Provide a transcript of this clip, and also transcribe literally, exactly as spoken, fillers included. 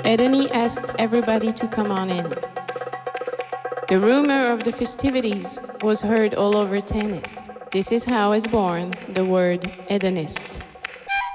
Edeni asked everybody to come on in. The rumor of the festivities was heard all over Tennis. This is how is born the word hedonist.